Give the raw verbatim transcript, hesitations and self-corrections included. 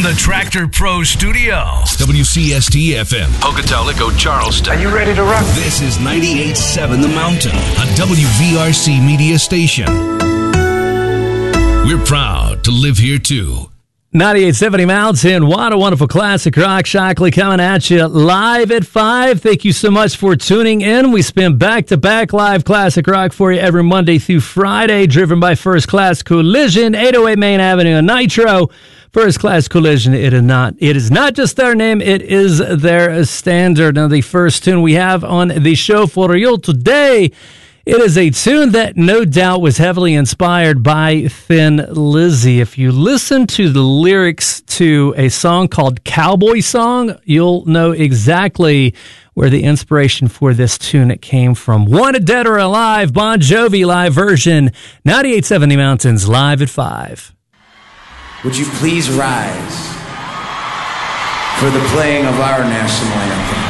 the Tractor Pro Studio. W C S T F M. Pocatello, Charleston. Are you ready to rock? This is ninety-eight point seven The Mountain, a W V R C media station. We're proud to live here, too. ninety-eight point seven Mountain, what a wonderful classic rock. Shockley coming at you live at five. Thank you so much for tuning in. We spin back-to-back live classic rock for you every Monday through Friday, driven by First Class Collision, eight oh eight Main Avenue in Nitro. First Class Collision, it is not it is not just their name, it is their standard. Now, the first tune we have on the show for you today, it is a tune that no doubt was heavily inspired by Thin Lizzy. If you listen to the lyrics to a song called Cowboy Song, you'll know exactly where the inspiration for this tune it came from. Wanted Dead or Alive, Bon Jovi live version, ninety-eight point seven The Mountains, live at five. Would you please rise for the playing of our national anthem?